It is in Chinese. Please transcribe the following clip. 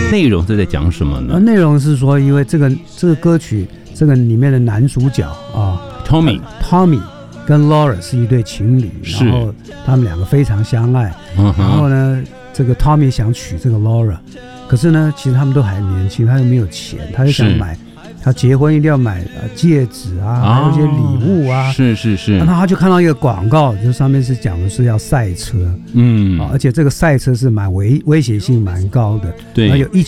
内容是在讲什么呢？ 内容是说，因为这个歌曲，这个里面的男主角啊 ，Tommy 跟 Laura 是一对情侣，然后他们两个非常相爱，然后呢，这个 Tommy 想娶这个 Laura， 可是呢，其实他们都还年轻，他又没有钱，他就想买。他结婚一定要买戒指啊，还有一些礼物啊。是。然后他就看到一个广告，就上面是讲的是要赛车，而且这个赛车是蛮危险性蛮高的，对，有